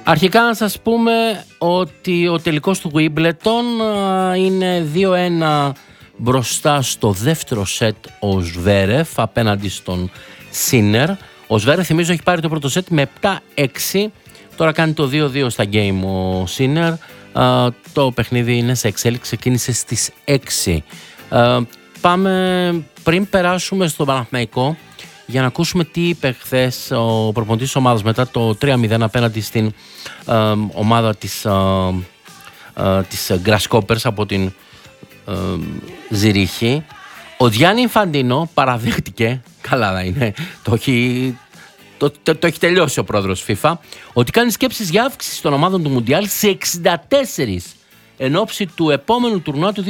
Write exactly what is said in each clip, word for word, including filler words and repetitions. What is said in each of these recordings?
Αρχικά να σας πούμε ότι ο τελικός του Wimbledon είναι δύο ένα μπροστά στο δεύτερο σετ ο Ζβέρεφ απέναντι στον Σίνερ. Ο Ζβέρεφ, θυμίζω, έχει πάρει το πρώτο σετ με επτά έξι. Τώρα κάνει το δύο δύο στα game ο Σίνερ. Το παιχνίδι είναι σε εξέλιξη, ξεκίνησε στις έξι. Πάμε πριν περάσουμε στο Παναθηναϊκό για να ακούσουμε τι είπε χθες ο προπονητής της ομάδας μετά το τρία μηδέν απέναντι στην ε, ομάδα της, ε, ε, της Grasshoppers από την ε, Ζηρίχη. Ο Γιάννη Ινφαντίνο παραδέχτηκε, καλά να είναι, το έχει, το, το, το έχει τελειώσει ο πρόεδρος FIFA, ότι κάνει σκέψεις για αύξηση των ομάδων του Μουντιάλ σε εξήντα τέσσερα εν ώψη του επόμενου τουρνουά του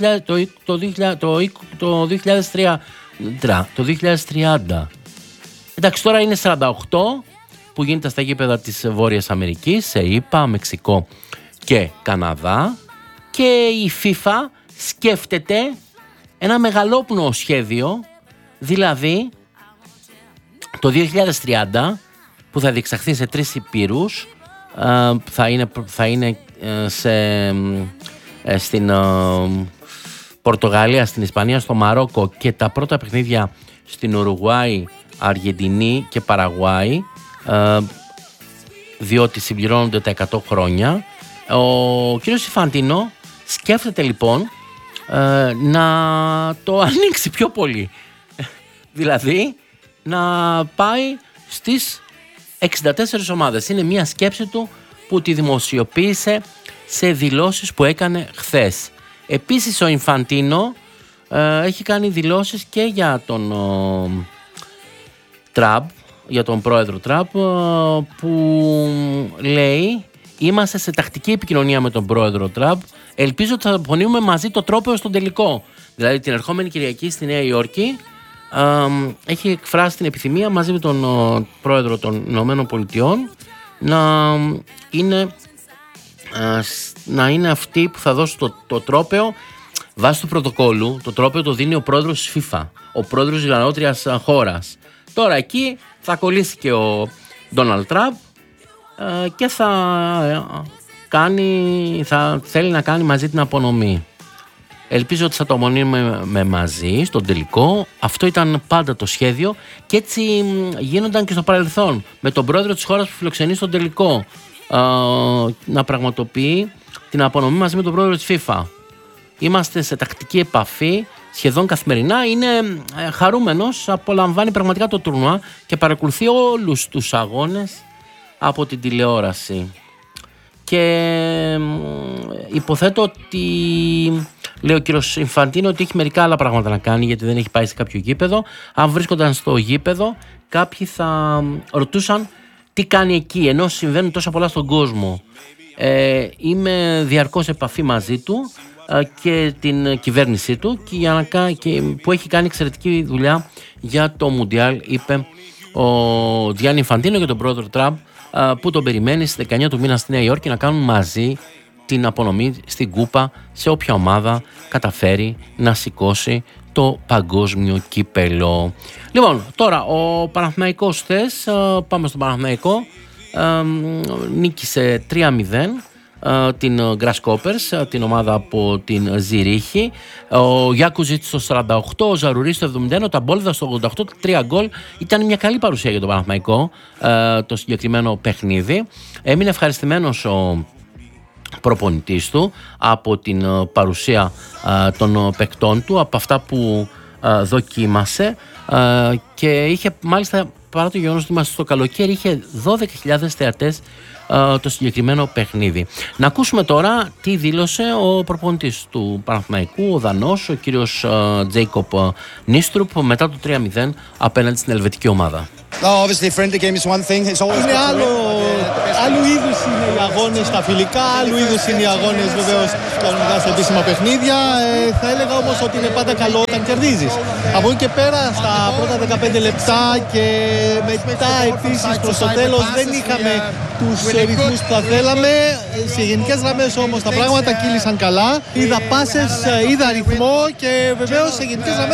δύο χιλιάδες τρία. Το δύο χιλιάδες τριάντα. Εντάξει, τώρα είναι σαράντα οκτώ που γίνεται στα γήπεδα της Βόρειας Αμερικής, σε ΗΠΑ, Μεξικό και Καναδά, και η FIFA σκέφτεται ένα μεγαλόπνοο σχέδιο, δηλαδή το δύο χιλιάδες τριάντα, που θα διεξαχθεί σε τρεις υπήρους, θα είναι, θα είναι σε, στην Πορτογαλία, στην Ισπανία, στο Μαρόκο, και τα πρώτα παιχνίδια στην Ουρουγουάη, Αργεντινή και Παραγουάη, ε, διότι συμπληρώνονται τα εκατό χρόνια. Ο κ. Ινφαντίνο σκέφτεται λοιπόν ε, να το ανοίξει πιο πολύ, δηλαδή να πάει στις εξήντα τέσσερις ομάδες. Είναι μια σκέψη του που τη δημοσιοποίησε σε δηλώσεις που έκανε χθες. Επίσης ο Ινφαντίνο ε, έχει κάνει δηλώσεις και για τον ε, Τραμπ, για τον πρόεδρο Τραμπ, ε, που λέει: είμαστε σε τακτική επικοινωνία με τον πρόεδρο Τραμπ, ελπίζω ότι θα απονείμουμε μαζί το τρόπαιο στον τελικό. Δηλαδή την ερχόμενη Κυριακή στη Νέα Υόρκη ε, έχει εκφράσει την επιθυμία μαζί με τον ε, πρόεδρο των Ηνωμένων Πολιτειών να είναι να είναι αυτοί που θα δώσουν το, το τρόπαιο βάσει του πρωτοκόλλου. Το τρόπαιο το δίνει ο πρόεδρος της FIFA, ο πρόεδρος της γρανότριας χώρας. Τώρα εκεί θα κολλήσει και ο Ντόναλντ Τραμπ ε, και θα, κάνει, θα θέλει να κάνει μαζί την απονομή. Ελπίζω ότι θα το απονείμουμε με μαζί στον τελικό. Αυτό ήταν πάντα το σχέδιο και έτσι γίνονταν και στο παρελθόν με τον πρόεδρο της χώρας που φιλοξενεί στον τελικό Uh, να πραγματοποιεί την απονομή μαζί με τον πρόεδρο της FIFA. Είμαστε σε τακτική επαφή σχεδόν καθημερινά. Είναι ε, χαρούμενος, απολαμβάνει πραγματικά το τουρνουά και παρακολουθεί όλους τους αγώνες από την τηλεόραση. Και ε, υποθέτω ότι, λέει ο κύριος Ινφαντίνο, ότι έχει μερικά άλλα πράγματα να κάνει, γιατί δεν έχει πάει σε κάποιο γήπεδο. Αν βρίσκονταν στο γήπεδο, κάποιοι θα ρωτούσαν τι κάνει εκεί, ενώ συμβαίνουν τόσα πολλά στον κόσμο. Ε, είμαι διαρκώς σε επαφή μαζί του ε, και την κυβέρνησή του, και για να, και, που έχει κάνει εξαιρετική δουλειά για το Μουντιάλ, είπε ο Γιάννη Ινφαντίνο για τον πρόεδρο Τραμπ, ε, που τον περιμένει στις δεκαεννιά του μήνα στη Νέα Υόρκη να κάνουν μαζί την απονομή στην κούπα σε όποια ομάδα καταφέρει να σηκώσει το παγκόσμιο κύπελο. Λοιπόν, τώρα ο Παναθηναϊκός χθες, πάμε στον Παναθηναϊκό, νίκησε τρία μηδέν την Grasshoppers, την ομάδα από την Ζηρίχη. Ο Γιάκουζιτς στο σαράντα οκτώ, ο Ζαρουρής στο εβδομήντα ένα, ο Ταμπόλδας στο ογδόντα οκτώ, τρία γκολ. Ήταν μια καλή παρουσία για τον Παναθηναϊκό το συγκεκριμένο παιχνίδι. Έμεινε ευχαριστημένος ο προπονητής του από την παρουσία α, των παικτών του, από αυτά που α, δοκίμασε, α, και είχε, μάλιστα, παρά το γεγονός ότι είμαστε στο καλοκαίρι, είχε δώδεκα χιλιάδες θεατές α, το συγκεκριμένο παιχνίδι. Να ακούσουμε τώρα τι δήλωσε ο προπονητής του Παναθηναϊκού, ο Δανός, ο κύριος Τζέικοπ Νίστρουπ, μετά το τρία μηδέν απέναντι στην ελβετική ομάδα. Oh, obviously, friendly game is one thing. It's always είναι άλλο, άλλου είδους είναι οι αγώνες στα φιλικά, άλλου είδους είναι οι αγώνες βεβαίως κανονικά στα επίσημα παιχνίδια. Ε, θα έλεγα όμως ότι είναι πάντα καλό όταν κερδίζεις. Από εκεί και πέρα, στα πρώτα δεκαπέντε λεπτά και μετά επίσης προς το τέλος δεν είχαμε τους ρυθμούς που θα θέλαμε. Σε γενικές γραμμές όμως τα πράγματα κύλησαν καλά. Είδα πάσες, είδα ρυθμό και βεβαίως σε γενικές γραμμές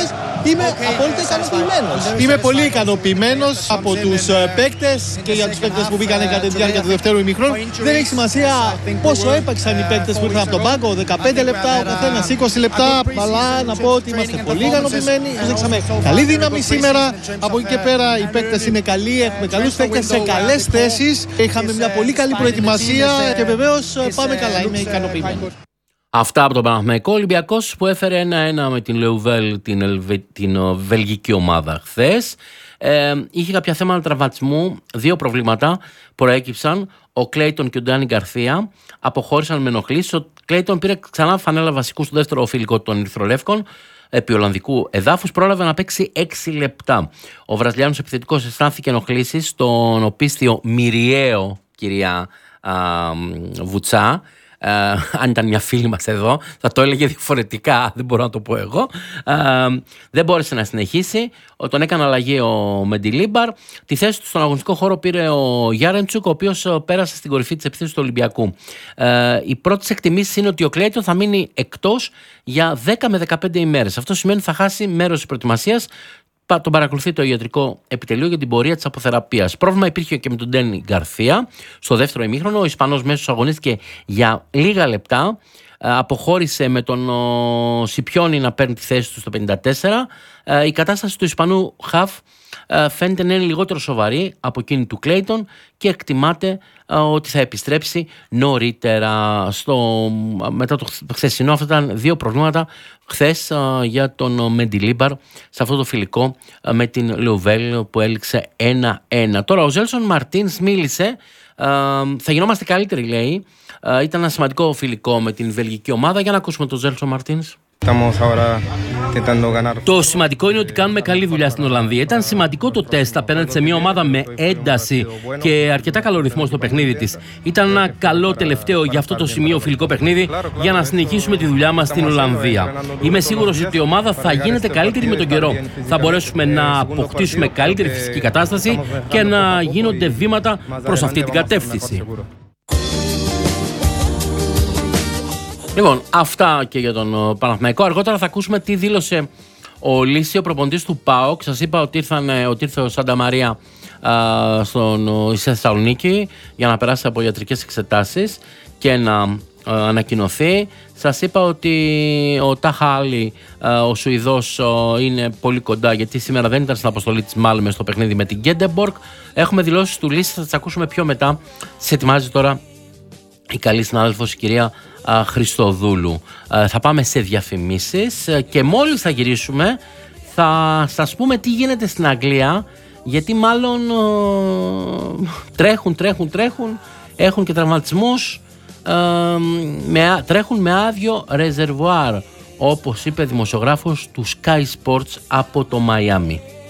Είμαι απόλυτα ικανοποιημένος. Είμαι πολύ ικανοποιημένος από τους παίκτες και για τους παίκτες που μπήκαν κατά τη διάρκεια του δευτέρου ημιχρόνου. Δεν έχει σημασία πόσο έπαιξαν οι παίκτες που ήρθαν από τον πάγκο, δεκαπέντε λεπτά ο καθένας, είκοσι λεπτά. Αλλά να πω ότι είμαστε πολύ ικανοποιημένοι. Δείξαμε καλή δύναμη σήμερα. Από εκεί και πέρα οι παίκτες είναι καλοί, έχουμε καλούς παίκτες σε καλές θέσεις. Είχαμε μια πολύ καλή προετοιμασία και βεβαίως πάμε καλά. Είμαι ικανοποιημένος. Αυτά από τον Παναθηναϊκό. Ολυμπιακός που έφερε ένα-ένα με την Λεουβέλ, την, Ελβε... την βελγική ομάδα χθες. Ε, είχε κάποια θέματα τραυματισμού, δύο προβλήματα προέκυψαν. Ο Κλέιτον και ο Ντάνι Γκαρθία αποχώρησαν με ενοχλήσεις. Ο Κλέιτον πήρε ξανά φανέλα βασικού στο δεύτερο φιλικό των Ερυθρολεύκων επί Ολλανδικού εδάφους, πρόλαβε να παίξει έξι λεπτά. Ο Βραζιλιάνος επιθετικός αισθάνθηκε ενοχλήσεις στον οπίσθιο Μυριαίο, κυρία α, Βουτσά. Uh, αν ήταν μια φίλη μας εδώ θα το έλεγε διαφορετικά, δεν μπορώ να το πω εγώ. Uh, δεν μπόρεσε να συνεχίσει, τον έκανε αλλαγή ο Μεντιλίμπαρ. Τη θέση του στον αγωνιστικό χώρο πήρε ο Γιάρεντσουκ, ο οποίος πέρασε στην κορυφή της επίθεσης του Ολυμπιακού. Uh, οι πρώτες εκτιμήσεις είναι ότι ο Κλέιτον θα μείνει εκτός για δέκα με δεκαπέντε ημέρες. Αυτό σημαίνει ότι θα χάσει μέρος της προετοιμασίας. Τον παρακολουθεί το ιατρικό επιτελείο για την πορεία της αποθεραπείας. Πρόβλημα υπήρχε και με τον Ντένι Γκαρθία στο δεύτερο ημίχρονο. Ο Ισπανός μέσος αγωνίστηκε για λίγα λεπτά. Αποχώρησε με τον Σιπιόνι να παίρνει τη θέση του στο πενήντα τέσσερα. Η κατάσταση του Ισπανού χαφ φαίνεται να είναι λιγότερο σοβαρή από εκείνη του Κλέιτον και εκτιμάται ότι θα επιστρέψει νωρίτερα. Στο, μετά το χθεσινό, αυτά ήταν δύο προβλήματα χθες για τον Μεντιλίμπαρ σε αυτό το φιλικό με την Λεουβέλ που έληξε ένα-ένα. Τώρα ο Ζέλσον Μαρτίνς μίλησε, θα γινόμαστε καλύτεροι λέει, ήταν ένα σημαντικό φιλικό με την βελγική ομάδα. Για να ακούσουμε τον Ζέλσον Μαρτίνς. Το σημαντικό είναι ότι κάνουμε καλή δουλειά στην Ολλανδία. Ήταν σημαντικό το τεστ απέναντι σε μια ομάδα με ένταση και αρκετά καλό ρυθμό στο παιχνίδι της. Ήταν ένα καλό τελευταίο για αυτό το σημείο φιλικό παιχνίδι για να συνεχίσουμε τη δουλειά μας στην Ολλανδία. Είμαι σίγουρος ότι η ομάδα θα γίνεται καλύτερη με τον καιρό. Θα μπορέσουμε να αποκτήσουμε καλύτερη φυσική κατάσταση και να γίνονται βήματα προς αυτή την κατεύθυνση. Λοιπόν, αυτά και για τον Παναθηναϊκό. Αργότερα θα ακούσουμε τι δήλωσε ο Λύση, ο προπονητής του ΠΑΟΚ. Σας είπα ότι, ήρθαν, ότι ήρθε ο Σάντα Μαρία α, στον, στη Θεσσαλονίκη για να περάσει από ιατρικές εξετάσεις και να α, ανακοινωθεί. Σας είπα ότι ο Τάχα Άλλη, ο Σουηδός, α, είναι πολύ κοντά, γιατί σήμερα δεν ήταν στην αποστολή της Μάλμε στο παιχνίδι με την Γκέντεμπορκ. Έχουμε δηλώσεις του Λύση, θα τις ακούσουμε πιο μετά. Σε ετοιμάζει τώρα η καλή συνάδελφος, η κυρία α, Χριστοδούλου. Α, θα πάμε σε διαφημίσεις και μόλις θα γυρίσουμε θα σας πούμε τι γίνεται στην Αγγλία, γιατί μάλλον α, τρέχουν, τρέχουν, τρέχουν, έχουν και τραυματισμούς, α, με, τρέχουν με άδειο ρεζερβουάρ, όπως είπε δημοσιογράφος του Sky Sports από το Μαϊάμι.